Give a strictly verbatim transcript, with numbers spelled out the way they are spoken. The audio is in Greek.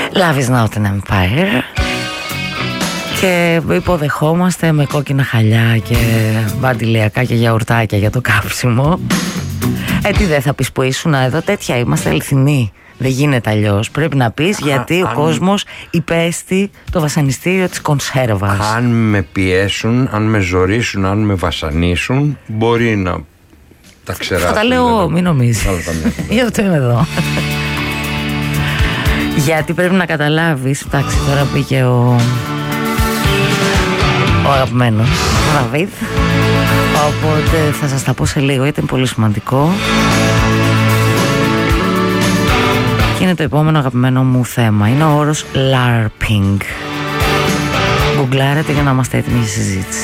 Love is not an empire. Και υποδεχόμαστε με κόκκινα χαλιά και μπαντιλιακά και γιαουρτάκια για το κάψιμο. Ε, τι δεν θα πεις που ήσουν εδώ, τέτοια είμαστε, αληθινοί. Δεν γίνεται αλλιώς. Πρέπει να πεις, γιατί Α, ο αν... κόσμος υπέστη το βασανιστήριο της κονσέρβας. Αν με πιέσουν, αν με ζορίσουν, αν με βασανίσουν, μπορεί να τα ξεράσουν. Θα τα λέω, μην νομίζεις. Γι' αυτό είμαι εδώ. Γιατί πρέπει να καταλάβεις, εντάξει, τώρα πήγε ο, ο αγαπημένος ο Δαβίδ, οπότε θα σας τα πω σε λίγο, γιατί είναι πολύ σημαντικό. Και είναι το επόμενο αγαπημένο μου θέμα. Είναι ο όρος LARPing. Γκουγκλάρετε για να είμαστε έτοιμοι για συζήτηση.